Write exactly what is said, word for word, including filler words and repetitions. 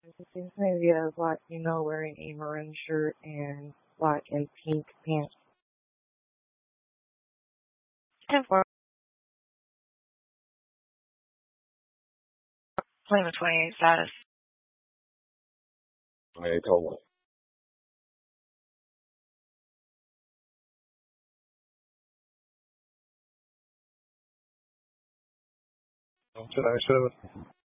This maybe a black female wearing a maroon shirt and black and pink pants. ten four. Claim a twenty-eight status. twenty-eight total. Today, seven.